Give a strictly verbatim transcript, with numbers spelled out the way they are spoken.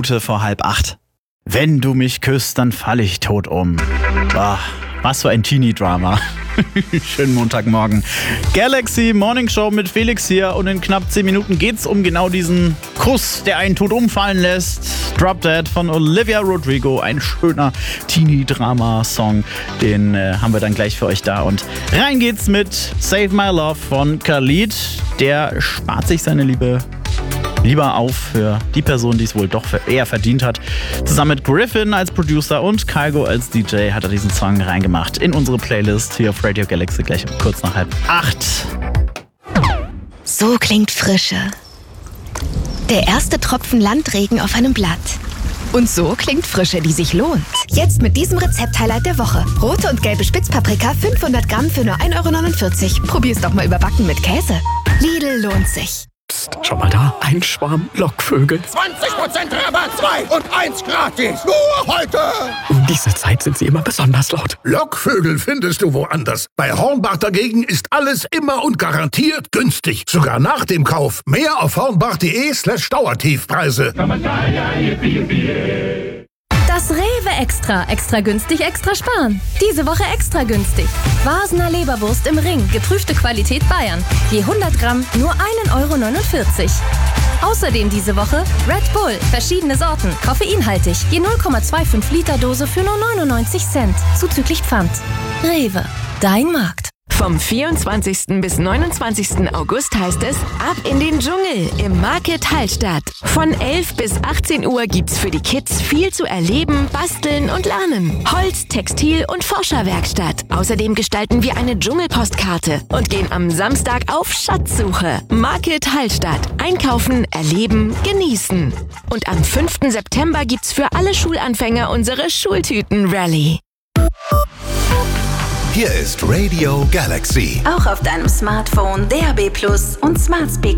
Minute vor halb acht. Wenn du mich küsst, dann falle ich tot um. Boah, was für ein Teenie-Drama. Schönen Montagmorgen. Galaxy Morning Show mit Felix hier und in knapp zehn Minuten geht's um genau diesen Kuss, der einen tot umfallen lässt. Drop Dead von Olivia Rodrigo, ein schöner Teenie-Drama-Song. Den äh, haben wir dann gleich für euch da. Und rein geht's mit Save My Love von Khalid. Der spart sich seine Liebe lieber auf für die Person, die es wohl doch eher verdient hat. Zusammen mit Griffin als Producer und Kygo als D J hat er diesen Song reingemacht in unsere Playlist hier auf Radio Galaxy gleich kurz nach halb acht. So klingt Frische. Der erste Tropfen Landregen auf einem Blatt. Und so klingt Frische, die sich lohnt. Jetzt mit diesem Rezept-Highlight der Woche. Rote und gelbe Spitzpaprika, fünfhundert Gramm für nur ein Euro neunundvierzig. Probier's doch mal überbacken mit Käse. Lidl lohnt sich. Psst, schau mal da, ein Schwarm Lockvögel. zwanzig Prozent Rabatt, zwei und eins gratis. Nur heute. Um diese Zeit sind sie immer besonders laut. Lockvögel findest du woanders. Bei Hornbach dagegen ist alles immer und garantiert günstig. Sogar nach dem Kauf. Mehr auf hornbach.de slash Dauertiefpreise. Das Rewe Extra. Extra günstig, extra sparen. Diese Woche extra günstig. Vasener Leberwurst im Ring. Geprüfte Qualität Bayern. Je hundert Gramm nur ein Euro neunundvierzig. Außerdem diese Woche Red Bull. Verschiedene Sorten. Koffeinhaltig. Je null Komma fünfundzwanzig Liter Dose für nur neunundneunzig Cent. Zuzüglich Pfand. Rewe. Dein Markt. Vom vierundzwanzigsten bis neunundzwanzigsten August heißt es Ab in den Dschungel im Market Hallstatt. Von elf bis achtzehn Uhr gibt's für die Kids viel zu erleben, basteln und lernen. Holz-, Textil- und Forscherwerkstatt. Außerdem gestalten wir eine Dschungelpostkarte und gehen am Samstag auf Schatzsuche. Market Hallstatt. Einkaufen, erleben, genießen. Und am fünften September gibt's für alle Schulanfänger unsere Schultüten-Rallye. Hier ist Radio Galaxy. Auch auf deinem Smartphone, D A B plus und Smart Speaker.